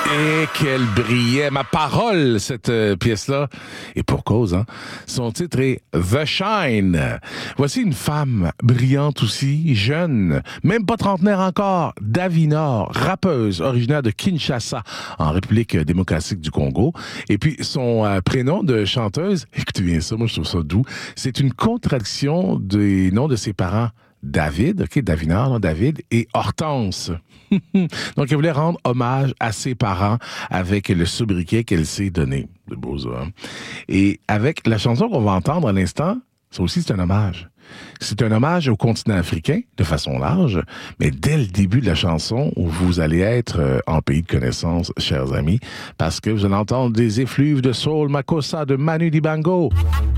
Et qu'elle brillait, ma parole, cette pièce-là. Et pour cause, hein. Son titre est The Shine. Voici une femme brillante aussi, jeune, même pas trentenaire encore, Davinor, rappeuse originaire de Kinshasa, en République démocratique du Congo. Et puis son prénom de chanteuse, écoutez bien ça, moi je trouve ça doux, c'est une contraction des noms de ses parents. David, OK, Davinor, non, David, et Hortense. Donc, elle voulait rendre hommage à ses parents avec le sobriquet qu'elle s'est donné. C'est beau, ça, hein? Et avec la chanson qu'on va entendre à l'instant, ça aussi, c'est un hommage. C'est un hommage au continent africain, de façon large, mais dès le début de la chanson, vous allez être en pays de connaissance, chers amis, parce que vous allez entendre des effluves de soul Makossa de Manu Dibango.